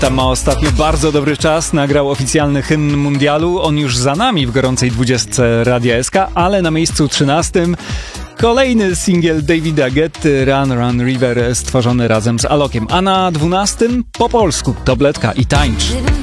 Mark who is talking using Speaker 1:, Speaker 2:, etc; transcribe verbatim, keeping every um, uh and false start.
Speaker 1: Guetta ma ostatnio bardzo dobry czas, nagrał oficjalny hymn mundialu. On już za nami w gorącej dwudziestce Radia S K, ale na miejscu trzynastym kolejny singiel Davida Guetty, Run Run River, stworzony razem z Alokiem. A na dwunastym po polsku Tabletka i Tańcz.